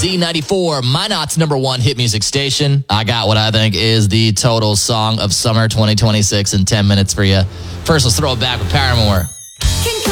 Z94, Minot's #1 hit music station. I got what I think is the total song of summer 2026 in 10 minutes for you. First, let's throw it back with Paramore.